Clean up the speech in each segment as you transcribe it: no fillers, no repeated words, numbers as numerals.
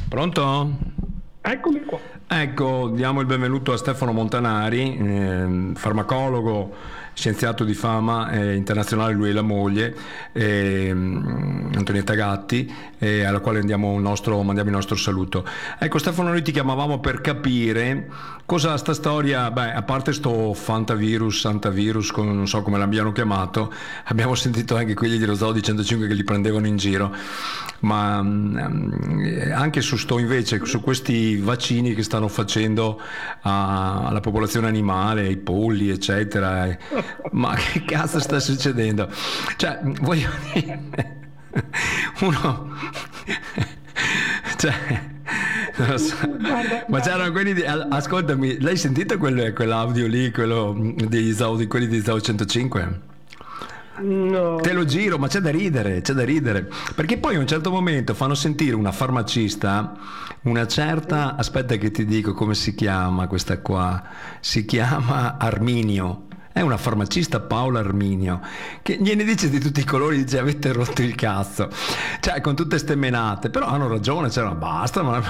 Pronto? Eccomi qua. Ecco, diamo il benvenuto a Stefano Montanari, farmacologo, scienziato di fama internazionale, lui e la moglie, Antonietta Gatti, alla quale mandiamo il nostro saluto. Ecco Stefano, noi ti chiamavamo per capire cosa sta storia, a parte sto fantavirus, santavirus, non so come l'abbiano chiamato, abbiamo sentito anche quelli dello Zoo di 105 che li prendevano in giro, ma anche su questi vaccini che stanno facendo alla popolazione animale, ai polli eccetera, ma che cazzo sta succedendo? Cioè, voglio dire, uno cioè, non lo so. Ma c'erano quelli ascoltami, l'hai sentito quell'audio lì, quello degli Zoo, di quelli di Zoo 105? No. Te lo giro, ma c'è da ridere, perché poi a un certo momento fanno sentire una farmacista, una certa, aspetta che ti dico come si chiama questa qua, si chiama Arminio, è una farmacista, Paola Arminio, che gliene dice di tutti i colori, dice avete rotto il cazzo, cioè con tutte ste menate, però hanno ragione, cioè basta, ma...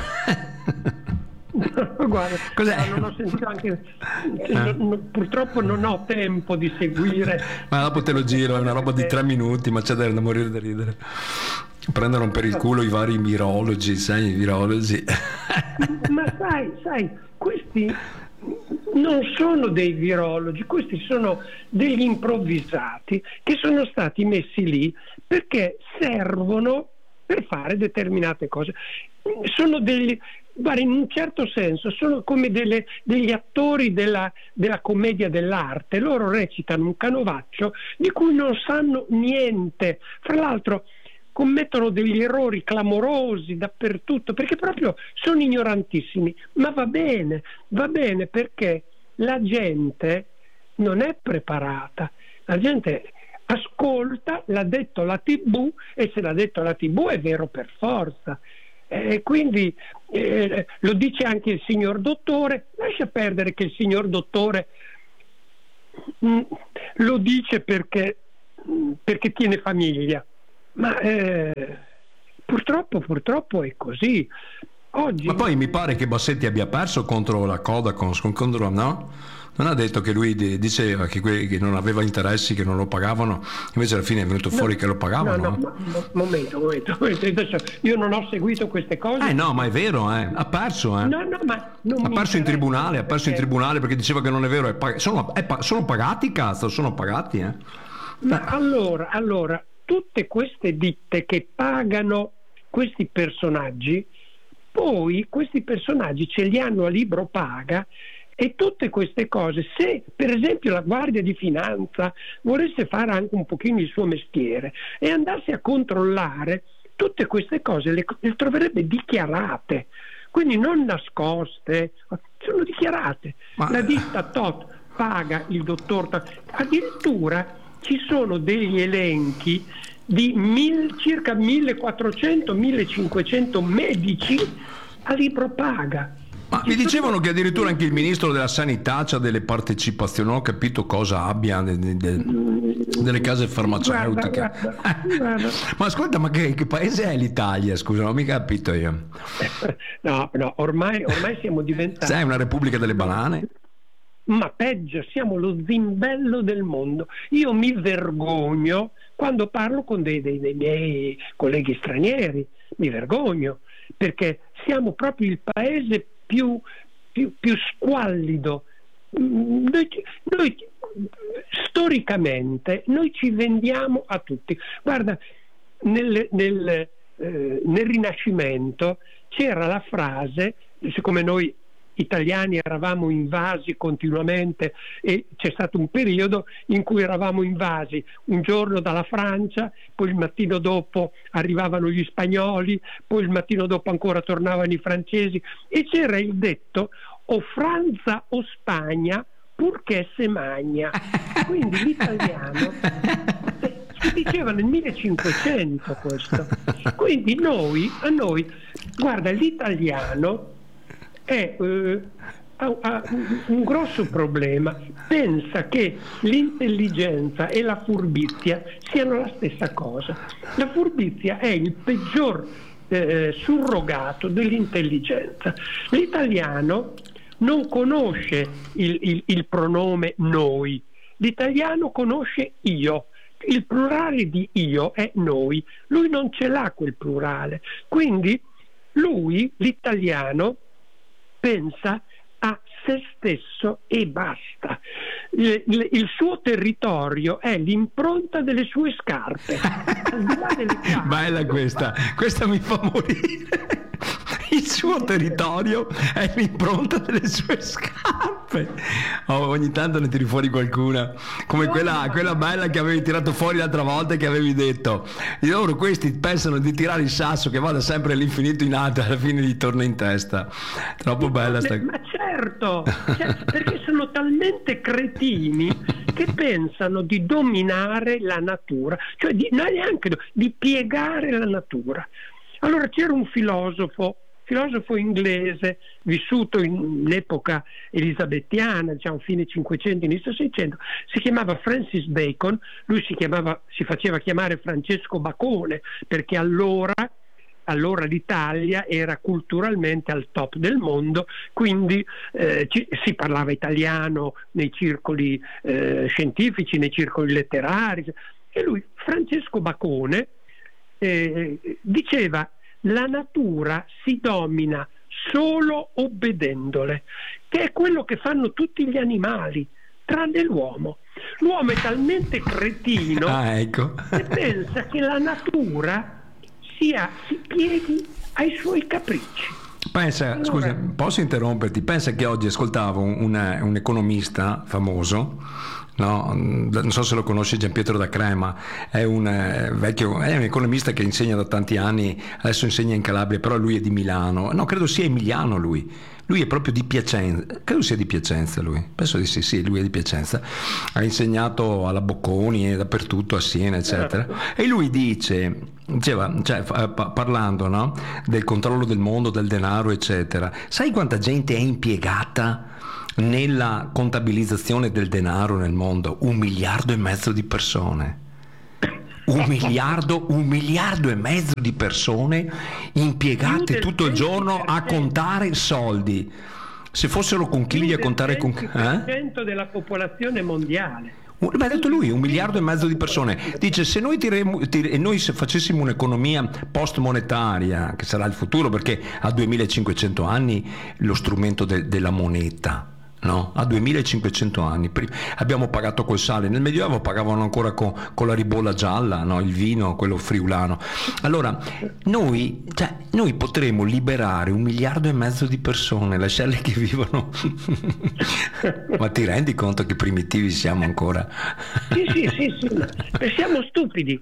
Guarda, cos'è? non ho sentito anche purtroppo non ho tempo di seguire, ma dopo te lo giro, è una roba di 3 minuti, ma c'è da morire da ridere, prendono per il culo i vari virologi, sai, i virologi. Ma sai, questi non sono dei virologi, questi sono degli improvvisati che sono stati messi lì perché servono per fare determinate cose. Sono guarda, in un certo senso sono come degli attori della commedia dell'arte. Loro recitano un canovaccio di cui non sanno niente, fra l'altro commettono degli errori clamorosi dappertutto perché proprio sono ignorantissimi, ma va bene perché la gente non è preparata, la gente ascolta, l'ha detto la TV, e se l'ha detto la TV è vero per forza. Quindi lo dice anche il signor dottore, lascia perdere che il signor dottore lo dice perché tiene famiglia, ma purtroppo è così. Oggi... Ma poi mi pare che Bassetti abbia perso contro la Codacons, no? Non ha detto che lui diceva che non aveva interessi, che non lo pagavano, invece alla fine è venuto fuori che lo pagavano. Momento. Io non ho seguito queste cose. No, ma è vero, ha perso. Ma ha perso in tribunale, perché diceva che non è vero. Sono pagati, cazzo, sono pagati. Ma allora, tutte queste ditte che pagano questi personaggi, poi questi personaggi ce li hanno a libro paga. E tutte queste cose, se per esempio la Guardia di Finanza volesse fare anche un pochino il suo mestiere e andasse a controllare, tutte queste cose le troverebbe dichiarate, quindi non nascoste, sono dichiarate. La ditta Tot paga il dottor Tot, addirittura ci sono degli elenchi di circa 1400-1500 medici a libro paga. Ma mi dicevano che addirittura anche il ministro della sanità c'ha delle partecipazioni, non ho capito cosa abbia delle case farmaceutiche. Guarda. Ma ascolta, ma che paese è l'Italia? Scusa, non ho mica capito io. No, ormai siamo diventati... Sei una repubblica delle banane? Ma peggio, siamo lo zimbello del mondo. Io mi vergogno quando parlo con dei miei colleghi stranieri, mi vergogno, perché siamo proprio il paese più squallido. Noi storicamente noi ci vendiamo a tutti. Guarda, nel Rinascimento c'era la frase, siccome noi italiani eravamo invasi continuamente e c'è stato un periodo in cui eravamo invasi un giorno dalla Francia, poi il mattino dopo arrivavano gli spagnoli, poi il mattino dopo ancora tornavano i francesi, e c'era il detto o Franza o Spagna purché se magna. Quindi l'italiano si diceva nel 1500 questo. Quindi a noi guarda, l'italiano ha un grosso problema, pensa che l'intelligenza e la furbizia siano la stessa cosa. La furbizia è il peggior surrogato dell'intelligenza. L'italiano non conosce il pronome noi, l'italiano conosce io. Il plurale di io è noi, lui non ce l'ha quel plurale, quindi lui, l'italiano, pensa a se stesso e basta. Il suo territorio è l'impronta delle sue scarpe. Al di là delle scarpe, bella questa mi fa morire. Il suo territorio è l'impronta delle sue scarpe. Ogni tanto ne tiri fuori qualcuna, come quella bella che avevi tirato fuori l'altra volta, che avevi detto loro questi pensano di tirare il sasso che vada sempre all'infinito in alto e alla fine gli torna in testa. Troppo bella ma certo, perché sono talmente cretini che pensano di dominare la natura, cioè neanche di piegare la natura. Allora c'era un filosofo inglese vissuto in epoca elisabettiana, diciamo fine 500 inizio 600, si chiamava Francis Bacon. Lui si faceva chiamare Francesco Bacone perché allora l'Italia era culturalmente al top del mondo, quindi si parlava italiano nei circoli scientifici, nei circoli letterari, e lui, Francesco Bacone, diceva: la natura si domina solo obbedendole, che è quello che fanno tutti gli animali, tranne l'uomo. L'uomo è talmente cretino che pensa che la natura si pieghi ai suoi capricci. Pensa, scusa, posso interromperti? Pensa che oggi ascoltavo un economista famoso, no? Non so se lo conosci, Gianpietro da Crema, è un economista che insegna da tanti anni, adesso insegna in Calabria, però lui è di Milano, no, credo sia emiliano lui è proprio di Piacenza, credo sia di Piacenza lui, penso di sì, lui è di Piacenza, ha insegnato alla Bocconi e dappertutto, a Siena eccetera, e lui diceva, cioè, parlando, no, del controllo del mondo, del denaro eccetera, sai quanta gente è impiegata nella contabilizzazione del denaro nel mondo? 1,5 miliardi di persone. 1,5 miliardi di persone impiegate tutto il giorno a contare soldi. Se fossero conchigli a contare il 20% della popolazione mondiale. Beh, ha detto lui, 1,5 miliardi di persone. Dice: se noi se facessimo un'economia post-monetaria, che sarà il futuro, perché a 2500 anni lo strumento della moneta, no? A 2500 anni abbiamo pagato col sale, nel Medioevo pagavano ancora con la ribolla gialla, no? Il vino, quello friulano. Allora noi potremo liberare 1,5 miliardi di persone, lasciarle che vivono. Ma ti rendi conto che primitivi siamo ancora? Sì, siamo stupidi.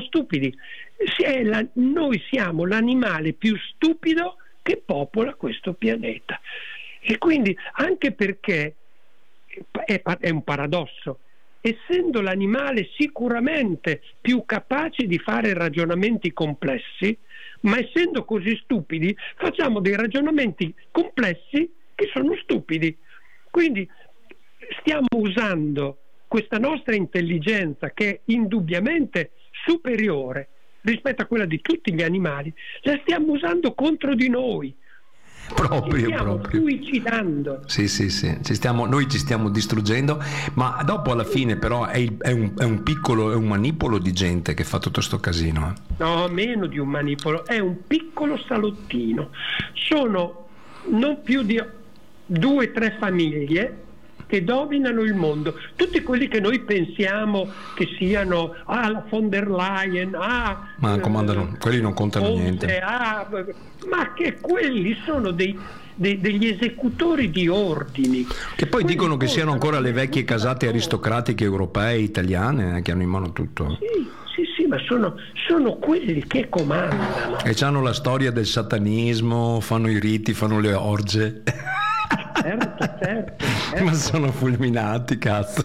Noi siamo l'animale più stupido che popola questo pianeta. E quindi, anche perché è un paradosso, essendo l'animale sicuramente più capace di fare ragionamenti complessi, ma essendo così stupidi facciamo dei ragionamenti complessi che sono stupidi. Quindi stiamo usando questa nostra intelligenza, che è indubbiamente superiore rispetto a quella di tutti gli animali, la stiamo usando contro di noi. Stiamo suicidando. Sì, noi ci stiamo distruggendo, ma dopo alla fine però è un manipolo di gente che fa tutto sto casino. No, meno di un manipolo, è un piccolo salottino. Sono non più di 2-3 famiglie che dominano il mondo. Tutti quelli che noi pensiamo che siano la von der Leyen, ma comandano, quelli non contano niente. Ma che quelli sono degli esecutori di ordini. Che poi dicono che siano ancora le vecchie casate aristocratiche europee, italiane, che hanno in mano tutto. Sì, ma sono quelli che comandano. E hanno la storia del satanismo, fanno i riti, fanno le orge. Certo. Ma sono fulminati, cazzo.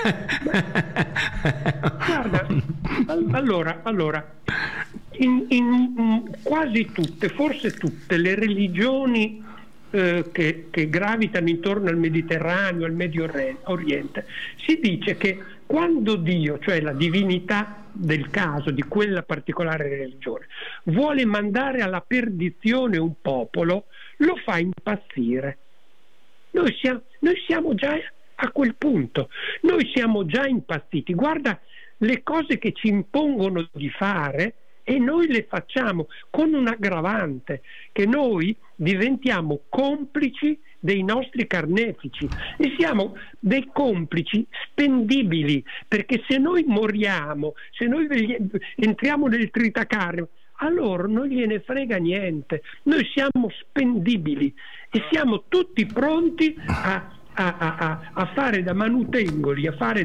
Guarda, allora in quasi tutte, forse tutte le religioni che gravitano intorno al Mediterraneo, al Medio Oriente, si dice che Quando Dio, cioè la divinità del caso, di quella particolare religione, vuole mandare alla perdizione un popolo, lo fa impazzire. Noi siamo già a quel punto, noi siamo già impazziti. Guarda le cose che ci impongono di fare e noi le facciamo con un aggravante, che noi diventiamo complici dei nostri carnefici e siamo dei complici spendibili, perché se noi moriamo, se noi entriamo nel tritacarne, a loro non gliene frega niente, noi siamo spendibili e siamo tutti pronti a fare da manutengoli, a fare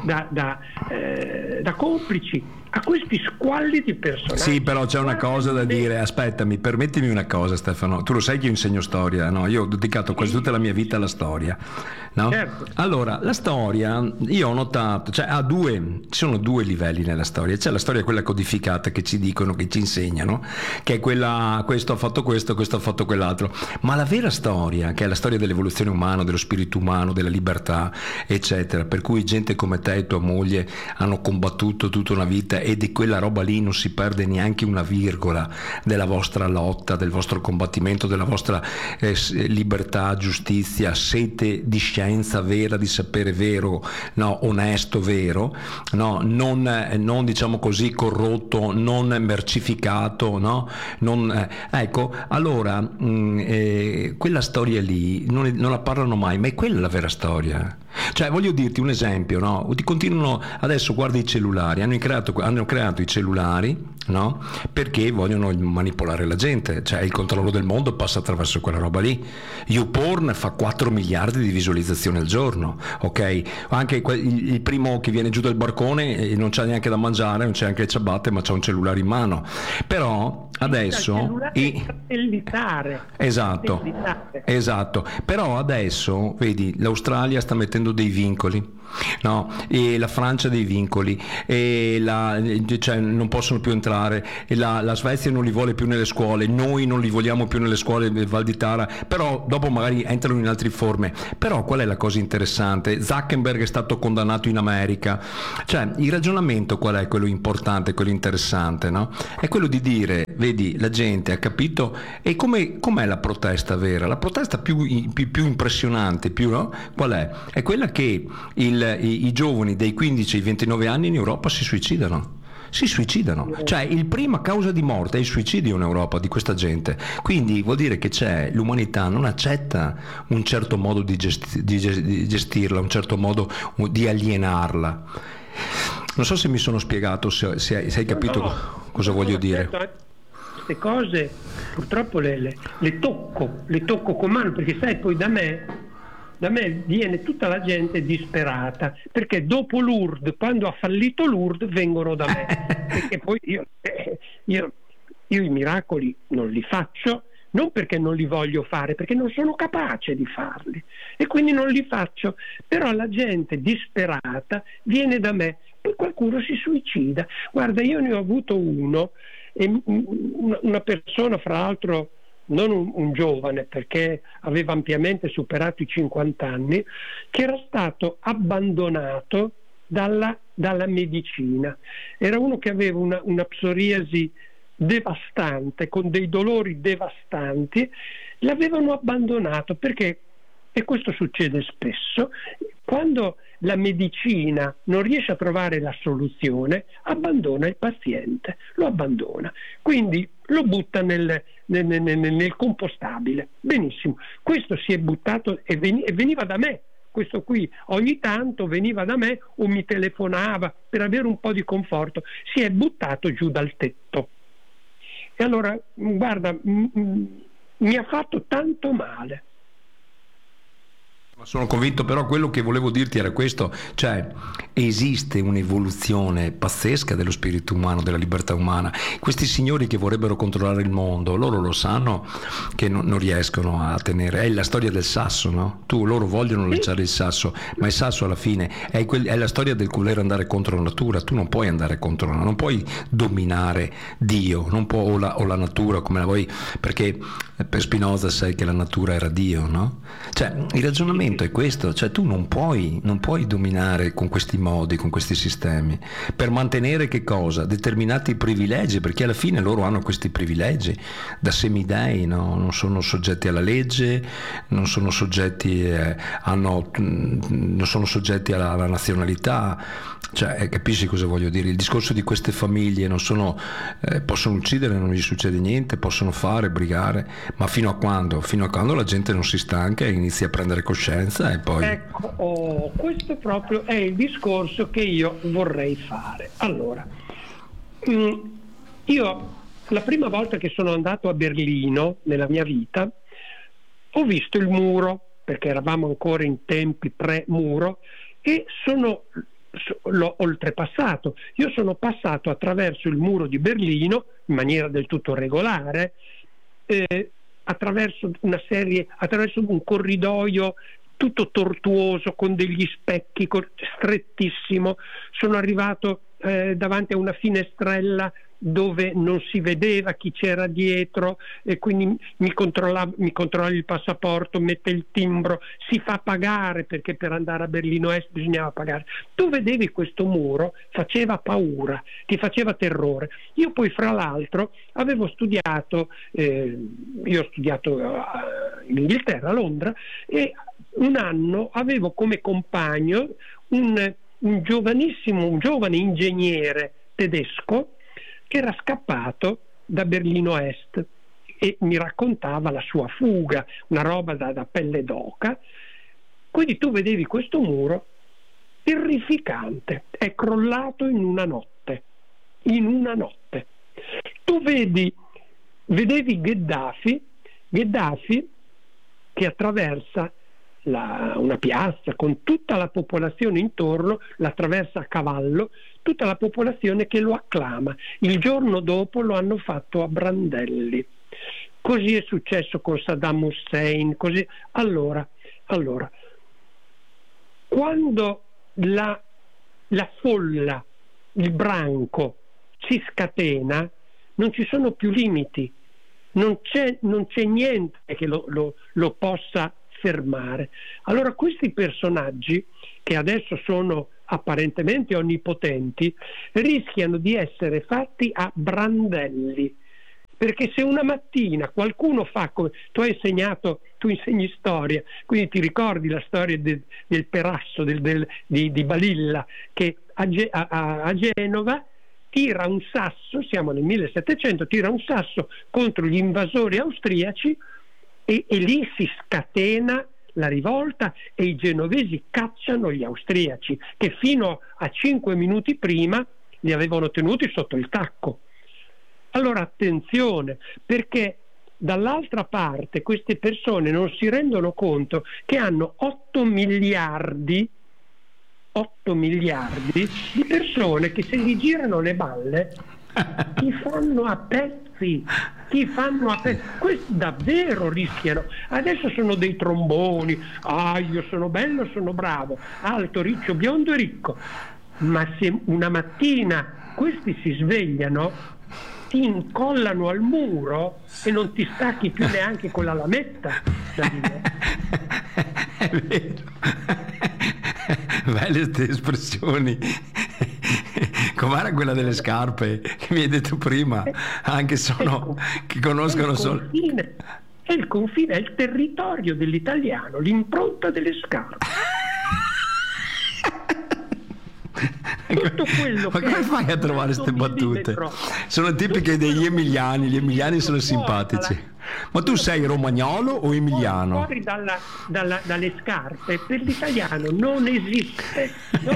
da complici a questi squallidi personaggi. Sì, però c'è una cosa da dire. Aspettami, permettimi una cosa, Stefano. Tu lo sai che io insegno storia, no? Io ho dedicato quasi tutta la mia vita alla storia, no? Certo. Allora, la storia, io ho notato, cioè ci sono due livelli nella storia. C'è la storia quella codificata che ci dicono, che ci insegnano, che è quella, questo ha fatto questo ha fatto quell'altro. Ma la vera storia, che è la storia dell'evoluzione umana, dello spirito umano, della libertà, eccetera, per cui gente come te e tua moglie hanno combattuto tutta una vita, e di quella roba lì non si perde neanche una virgola della vostra lotta, del vostro combattimento, della vostra libertà, giustizia, sete di scienza vera, di sapere vero, no, onesto, vero, no, non diciamo così corrotto, non mercificato, no, ecco, allora quella storia lì non la parlano mai, ma è quella la vera storia. Cioè, voglio dirti un esempio, no? Ti continuano adesso, guarda i cellulari, hanno creato i cellulari, no? Perché vogliono manipolare la gente, cioè il controllo del mondo passa attraverso quella roba lì. YouPorn fa 4 miliardi di visualizzazioni al giorno, ok? Anche il primo che viene giù dal barcone non c'ha neanche da mangiare, non c'è neanche le ciabatte, ma c'ha un cellulare in mano. Però adesso esatto, però adesso vedi, l'Australia sta mettendo dei vincoli, no? E la Francia dei vincoli, e cioè non possono più entrare, e la Svezia non li vuole più nelle scuole, noi non li vogliamo più nelle scuole del Val di Tara, però dopo magari entrano in altre forme. Però qual è la cosa interessante? Zuckerberg è stato condannato in America, cioè il ragionamento qual è? Quello importante, quello interessante, no? È quello di dire, vedi, la gente ha capito. E com'è la protesta vera? La protesta più impressionante, no? Qual è? È quella che i giovani dei 15 ai 29 anni in Europa si suicidano, cioè il prima causa di morte è il suicidio in Europa di questa gente. Quindi vuol dire che l'umanità non accetta un certo modo di gestirla, un certo modo di alienarla. Non so se mi sono spiegato, se hai capito cosa voglio dire. Queste cose purtroppo le tocco con mano, perché sai, poi da me viene tutta la gente disperata, perché dopo Lourdes, quando ha fallito Lourdes, vengono da me, perché poi io i miracoli non li faccio, non perché non li voglio fare, perché non sono capace di farli e quindi non li faccio. Però la gente disperata viene da me, poi qualcuno si suicida. Guarda, io ne ho avuto uno, e una persona, fra l'altro non un giovane, perché aveva ampiamente superato i 50 anni, che era stato abbandonato dalla medicina. Era uno che aveva una psoriasi devastante, con dei dolori devastanti. L'avevano abbandonato perché, e questo succede spesso, quando la medicina non riesce a trovare la soluzione, abbandona il paziente, lo abbandona, quindi lo butta nel compostabile. Benissimo, questo si è buttato e veniva da me. Questo qui ogni tanto veniva da me o mi telefonava per avere un po' di conforto. Si è buttato giù dal tetto. E allora, guarda, mi ha fatto tanto male. Sono convinto, però quello che volevo dirti era questo, cioè esiste un'evoluzione pazzesca dello spirito umano, della libertà umana. Questi signori che vorrebbero controllare il mondo, loro lo sanno che non riescono a tenere. È la storia del sasso, no? Loro vogliono lanciare il sasso, ma il sasso alla fine è la storia del voler andare contro la natura. Tu non puoi andare contro, non puoi dominare Dio, non può, o la natura come la vuoi, perché per Spinoza sai che la natura era Dio, no? Cioè il ragionamento l'elemento è questo, cioè tu non puoi dominare con questi modi, con questi sistemi, per mantenere che cosa? Determinati privilegi, perché alla fine loro hanno questi privilegi da semidei, no? Non sono soggetti alla legge, non sono soggetti, non sono soggetti alla nazionalità, cioè capisci cosa voglio dire? Il discorso di queste famiglie non sono, possono uccidere, non gli succede niente, possono fare, brigare, ma fino a quando? Fino a quando la gente non si stanca e inizia a prendere coscienza e poi... Ecco, questo proprio è il discorso che io vorrei fare. Allora, io la prima volta che sono andato a Berlino nella mia vita ho visto il muro, perché eravamo ancora in tempi pre-muro, e l'ho oltrepassato. Io sono passato attraverso il muro di Berlino in maniera del tutto regolare, attraverso un corridoio tutto tortuoso con degli specchi, strettissimo. Sono arrivato davanti a una finestrella dove non si vedeva chi c'era dietro, e quindi mi controllavi il passaporto, mette il timbro, si fa pagare, perché per andare a Berlino Est bisognava pagare. Tu vedevi questo muro, faceva paura, ti faceva terrore. Io poi, fra l'altro, avevo studiato, io ho studiato in Inghilterra, a Londra, e un anno avevo come compagno un giovane ingegnere tedesco che era scappato da Berlino Est e mi raccontava la sua fuga, una roba da pelle d'oca. Quindi tu vedevi questo muro terrificante, è crollato in una notte. Tu vedevi Gheddafi che attraversa una piazza con tutta la popolazione intorno, l'attraversa a cavallo, tutta la popolazione che lo acclama. Il giorno dopo lo hanno fatto a brandelli. Così è successo con Saddam Hussein, così. Allora, quando la folla, il branco si scatena, non ci sono più limiti, non c'è niente che lo possa fermare. Allora questi personaggi, che adesso sono apparentemente onnipotenti, rischiano di essere fatti a brandelli, perché se una mattina qualcuno fa come tu insegni storia, quindi ti ricordi la storia del Perasso di Balilla, che a Genova tira un sasso, siamo nel 1700, tira un sasso contro gli invasori austriaci, e lì si scatena la rivolta e i genovesi cacciano gli austriaci, che fino a 5 minuti prima li avevano tenuti sotto il tacco. Allora attenzione, perché dall'altra parte queste persone non si rendono conto che hanno 8 miliardi di persone che, se gli girano le balle, ti fanno a pezzi. Questi davvero rischiano. Adesso sono dei tromboni, io sono bello, sono bravo, alto, riccio, biondo e ricco, ma se una mattina questi si svegliano, ti incollano al muro e non ti stacchi più neanche con la lametta. È vero. Belle queste espressioni. Com'era quella delle scarpe che mi hai detto prima? Anche che conoscono solo. È il confine, è il territorio dell'italiano, l'impronta delle scarpe. Tutto quello. Ma come fai a trovare queste battute? Sono tipiche degli emiliani, gli emiliani sono simpatici. Ma tu sei romagnolo o emiliano? Fuori dalle scarpe per l'italiano non esiste.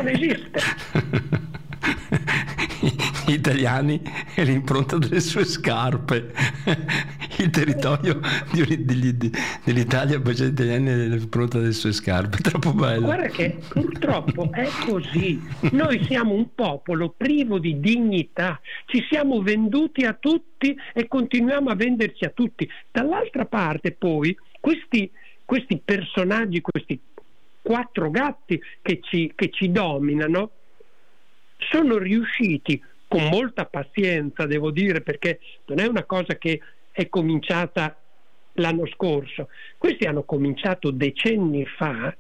Gli italiani è l'impronta delle sue scarpe. Il territorio dell'Italia, poi c'è gli italiani è l'impronta delle sue scarpe. Troppo bello. Guarda che purtroppo è così. Noi siamo un popolo privo di dignità, ci siamo venduti a tutti e continuiamo a venderci a tutti. Dall'altra parte poi questi personaggi, questi 4 gatti che ci dominano, sono riusciti, con molta pazienza devo dire, perché non è una cosa che è cominciata l'anno scorso. Questi hanno cominciato decenni fa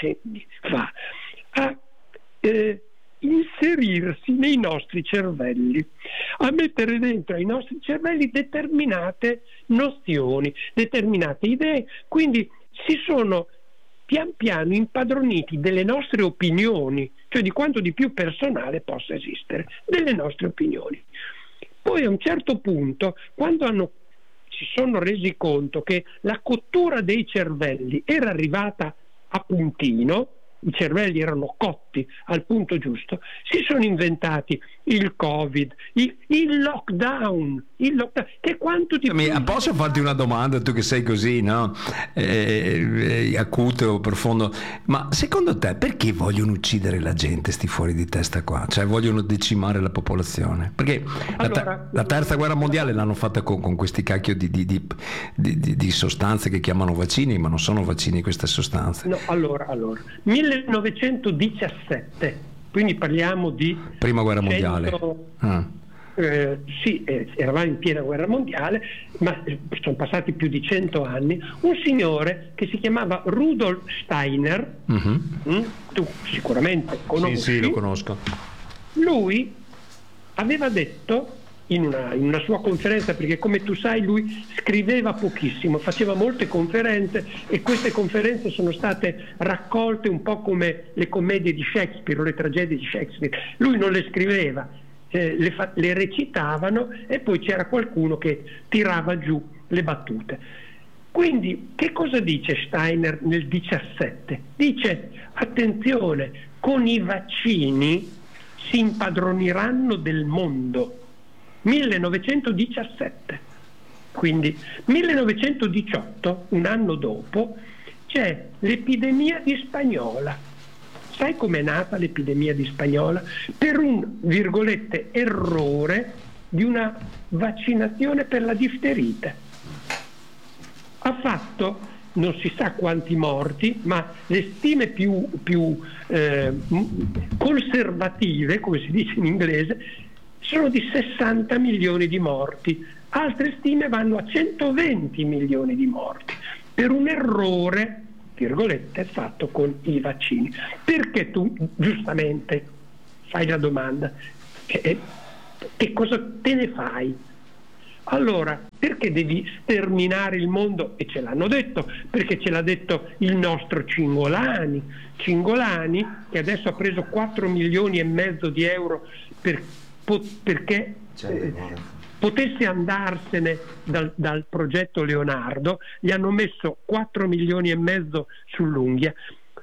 a inserirsi nei nostri cervelli, a mettere dentro ai nostri cervelli determinate nozioni, determinate idee, quindi si sono pian piano impadroniti delle nostre opinioni, cioè di quanto di più personale possa esistere, delle nostre opinioni. Poi a un certo punto, quando si sono resi conto che la cottura dei cervelli era arrivata a puntino, i cervelli erano cotti al punto giusto, si sono inventati il Covid, il lockdown, che quanto di più... Posso farti una domanda, tu che sei così, no? Acuto, profondo, ma secondo te perché vogliono uccidere la gente, sti fuori di testa qua? Cioè vogliono decimare la popolazione? Perché la terza guerra mondiale l'hanno fatta con questi cacchio di sostanze che chiamano vaccini, ma non sono vaccini queste sostanze. No, allora 1917, quindi parliamo di prima guerra mondiale. Sì, eravamo in piena guerra mondiale, ma sono passati più di 100 anni. Un signore che si chiamava Rudolf Steiner, tu sicuramente conosci. Sì, lo conosco. Lui aveva detto in una sua conferenza, perché come tu sai lui scriveva pochissimo, faceva molte conferenze, e queste conferenze sono state raccolte un po' come le commedie di Shakespeare o le tragedie di Shakespeare. Lui non le scriveva, le recitavano e poi c'era qualcuno che tirava giù le battute. Quindi che cosa dice Steiner nel 17? Dice: attenzione, con i vaccini si impadroniranno del mondo. 1917. Quindi 1918, un anno dopo, c'è l'epidemia di Spagnola. Sai com'è nata l'epidemia di Spagnola? Per un, virgolette, errore di una vaccinazione per la difterite. Ha fatto non si sa quanti morti, ma le stime più conservative, come si dice in inglese, sono di 60 milioni di morti. Altre stime vanno a 120 milioni di morti per un errore, virgolette, fatto con i vaccini. Perché tu giustamente fai la domanda, che cosa te ne fai? Allora, perché devi sterminare il mondo? E ce l'hanno detto, perché ce l'ha detto il nostro Cingolani, che adesso ha preso 4 milioni e mezzo di euro perché potesse andarsene dal progetto Leonardo. Gli hanno messo 4 milioni e mezzo sull'unghia.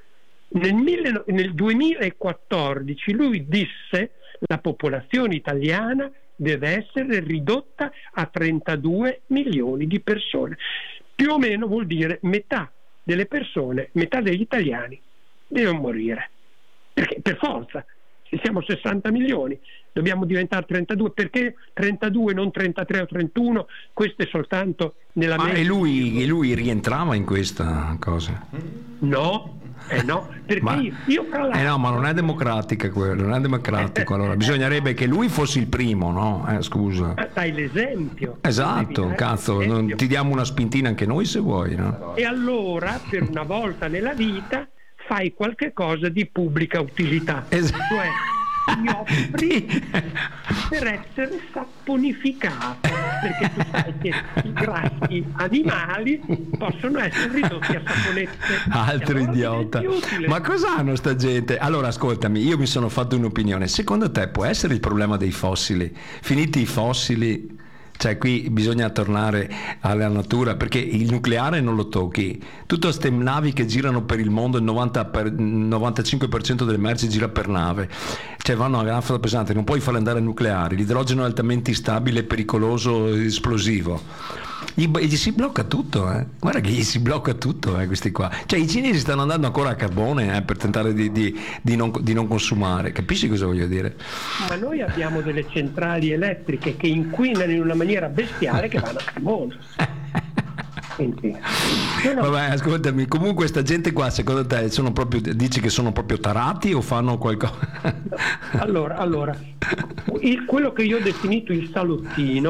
Nel 2014 lui disse: la popolazione italiana deve essere ridotta a 32 milioni di persone. Più o meno vuol dire metà delle persone, metà degli italiani devono morire. Perché per forza, se siamo 60 milioni, dobbiamo diventare 32. Perché 32 non 33 o 31? Questo è soltanto nella mente. E lui rientrava in questa cosa? No. No, perché io tra l'altro... no, ma non è democratica quello, non è democratico. Allora bisognerebbe che lui fosse il primo, no? Scusa. Dai l'esempio. Esatto, cazzo, ti diamo una spintina anche noi se vuoi, no? E allora, per una volta nella vita, fai qualche cosa di pubblica utilità. Esatto. Cioè, ti offri per essere sapponificato, perché tu sai che i grassi animali possono essere ridotti a saponette. Altro idiota. Ma cosa hanno sta gente? Allora ascoltami, io mi sono fatto un'opinione. Secondo te può essere il problema dei fossili? Finiti i fossili, cioè qui bisogna tornare alla natura, perché il nucleare non lo tocchi. Tutte queste navi che girano per il mondo, il 95% delle merci gira per nave, cioè vanno a gran pesante, non puoi farle andare al nucleare. L'idrogeno è altamente instabile, pericoloso, esplosivo. Gli si blocca tutto, guarda che gli si blocca tutto, questi qua. Cioè i cinesi stanno andando ancora a carbone per tentare di non consumare, capisci cosa voglio dire? Ma noi abbiamo delle centrali elettriche che inquinano in una maniera bestiale, che vanno a carbone. Quindi, vabbè, ascoltami, comunque sta gente qua secondo te dici che sono proprio tarati o fanno qualcosa? Allora quello che io ho definito il salottino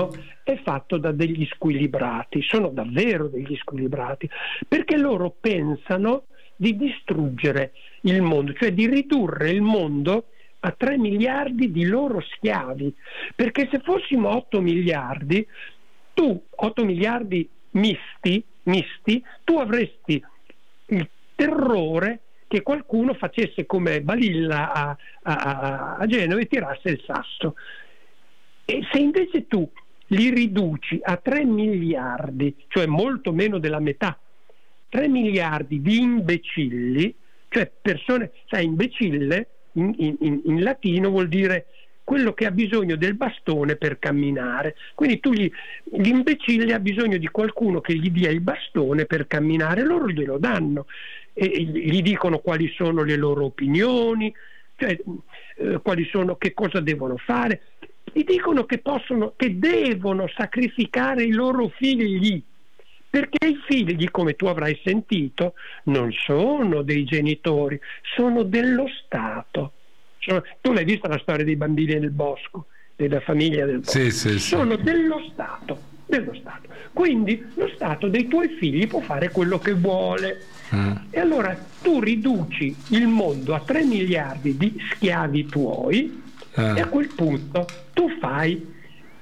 è fatto da degli squilibrati, sono davvero degli squilibrati, perché loro pensano di distruggere il mondo, cioè di ridurre il mondo a 3 miliardi di loro schiavi, perché se fossimo 8 miliardi, 8 miliardi misti, tu avresti il terrore che qualcuno facesse come Balilla a Genova e tirasse il sasso. E se invece tu li riduci a 3 miliardi, cioè molto meno della metà, 3 miliardi di imbecilli, cioè persone, sai, imbecille in latino vuol dire quello che ha bisogno del bastone per camminare, quindi l'imbecille ha bisogno di qualcuno che gli dia il bastone per camminare, loro glielo danno e gli dicono quali sono le loro opinioni, cioè che cosa devono fare, gli dicono che devono sacrificare i loro figli, perché i figli, come tu avrai sentito, non sono dei genitori, sono dello Stato. Tu l'hai vista la storia dei bambini nel bosco, della famiglia del bosco? Sì. Sono dello Stato. Quindi lo Stato dei tuoi figli può fare quello che vuole. E allora tu riduci il mondo a 3 miliardi di schiavi tuoi e a quel punto tu fai,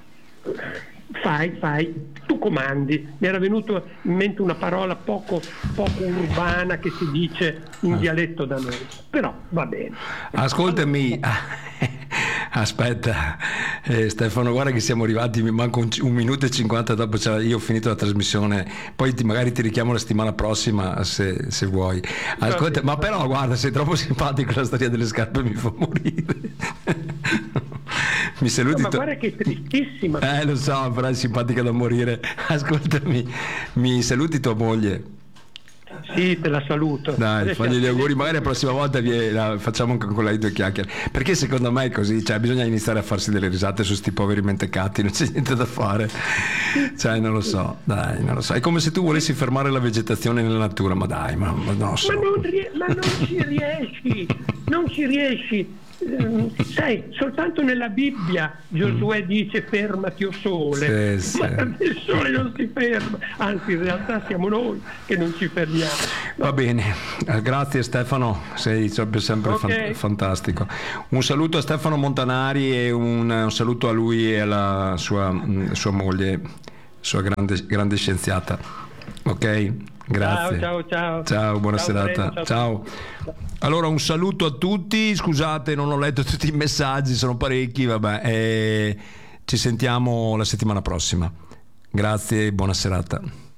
tu comandi. Mi era venuto in mente una parola poco urbana che si dice in dialetto da noi, però va bene. Ascoltami, aspetta, Stefano, guarda che siamo arrivati, mi manca un minuto e 50 dopo, io ho finito la trasmissione, poi magari ti richiamo la settimana prossima se vuoi. Ascolta, ma però guarda, sei troppo simpatico, la storia delle scarpe mi fa morire. Mi saluti, ma guarda che è tristissima. Lo so, però è simpatica da morire. Ascoltami, mi saluti tua moglie? Sì, te la saluto. Dai, fagli gli auguri, magari la prossima volta facciamo anche con lei 2 chiacchiere, perché secondo me è così, cioè bisogna iniziare a farsi delle risate su sti poveri mentecatti, non c'è niente da fare, cioè non lo so, è come se tu volessi fermare la vegetazione nella natura, ma dai, ma no, ma non ci riesci. Sai, soltanto nella Bibbia Giosuè dice fermati o sole, sì. Ma il sole non si ferma, anzi in realtà siamo noi che non ci fermiamo. Va bene, grazie Stefano, sei sempre fantastico. Un saluto a Stefano Montanari e un saluto a lui e alla sua moglie, sua grande scienziata. Ok? Grazie. Ciao, buona serata. Ciao. Allora, un saluto a tutti. Scusate, non ho letto tutti i messaggi, sono parecchi, vabbè. Ci sentiamo la settimana prossima. Grazie e buona serata.